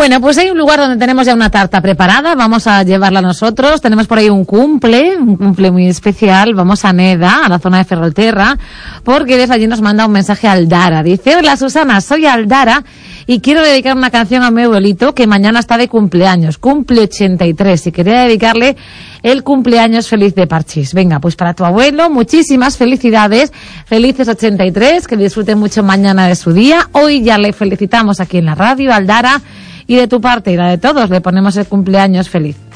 Bueno, pues hay un lugar donde tenemos ya una tarta preparada, vamos a llevarla nosotros, tenemos por ahí un cumple muy especial, vamos a Neda, a la zona de Ferrolterra, porque desde allí nos manda un mensaje Aldara, dice: hola Susana, soy Aldara y quiero dedicar una canción a mi abuelito que mañana está de cumpleaños, cumple 83 y quería dedicarle el cumpleaños feliz de Parchís. Venga, pues para tu abuelo, muchísimas felicidades, felices 83, que disfrute mucho mañana de su día. Hoy ya le felicitamos aquí en la radio, Aldara, y de tu parte y la de todos le ponemos el cumpleaños feliz.